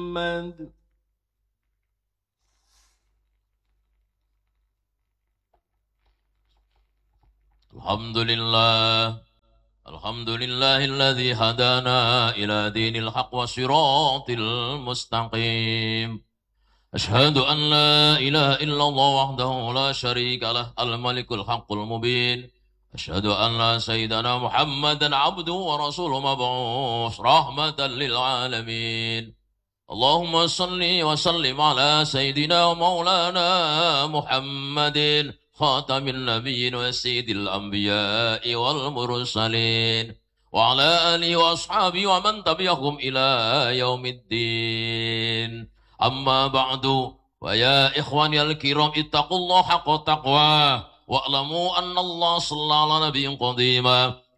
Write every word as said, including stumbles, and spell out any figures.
محمد. الحمد لله الحمد لله الذي هدانا إلى دين الحق والصراط المستقيم. أشهد أن لا إله إلا الله وحده لا شريك له الملك الحق المبين. أشهد أن سيدنا محمدا عبده ورسوله مبعوث رحمة للعالمين. اللهم صل وسلم على سيدنا ومولانا محمد خاتم النبيين وسيد الأنبياء والمرسلين وعلى آله وأصحابه ومن تبعهم إلى يوم الدين. أما بعد، ويا إخواني الكرام اتقوا الله حق تقواه واعلموا أن الله صلى على نبي قديما